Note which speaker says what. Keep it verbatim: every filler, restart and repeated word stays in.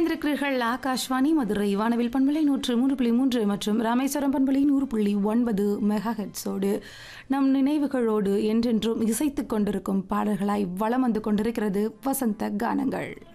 Speaker 1: இணைந்திருக்கிறீர்கள் ஆகாஷ்வாணி மதுரை வானவில் பண்பலை நூற்று மூன்று புள்ளி மூன்று மற்றும் ராமேஸ்வரம் பண்பலை நூறு புள்ளி ஒன்பது மெகா ஹெட்ஸோடு நம் நினைவுகளோடு என்றென்றும் இசைத்துக் கொண்டிருக்கும் பாடல்களாய் வலம் வந்து கொண்டிருக்கிறது வசந்த கானங்கள்.